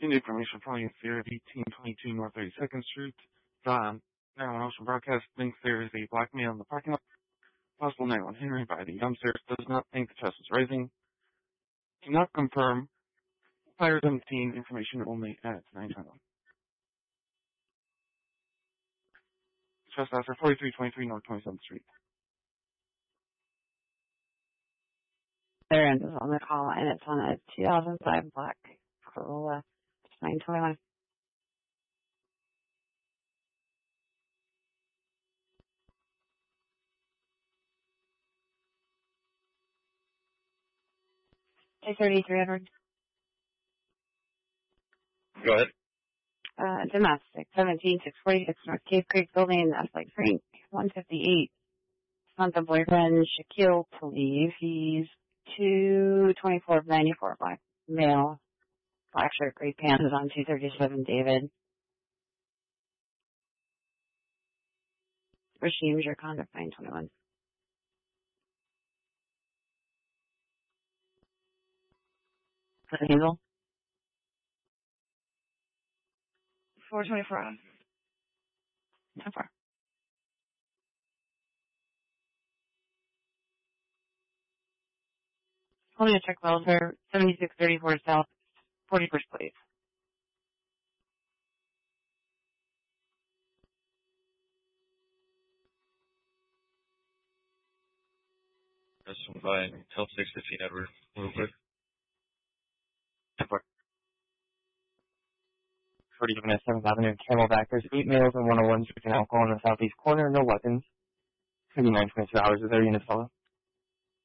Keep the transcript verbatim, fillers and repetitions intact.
In information following fear of eighteen twenty-two North thirty-second Street. John, nine one one Ocean Broadcast thinks there is a black male in the parking lot. Possible nine one one Henry by the dumpsters. Does not think the chest is rising. Do not confirm. Fire seventeen information only at nine one one. Trespasser forty-three twenty-three North twenty-seventh Street. There is on the call, and it's on a two thousand five black Corolla. It's nine twenty-one. two thirty-three Edward. Go ahead. Uh, domestic, seventeen six forty-six North Cave Creek Building. That's like Frank, one fifty-eight. It's not the boyfriend, Shaquille, to leave. He's two twenty-four ninety-four black male. Black shirt, gray pants is on two thirty-seven David. Regimes your conduct nine twenty-one. Hazel? four twenty-four. How far? Holding a check welfare, seventy-six thirty-four South, forty-first place. That's one by Help six fifteen Edward, real quick. forty-seven at seventh Avenue, Camelback. There's eight males and one oh one drinking alcohol in the southeast corner, no weapons. thirty-nine twenty-two hours, is there a unit follow?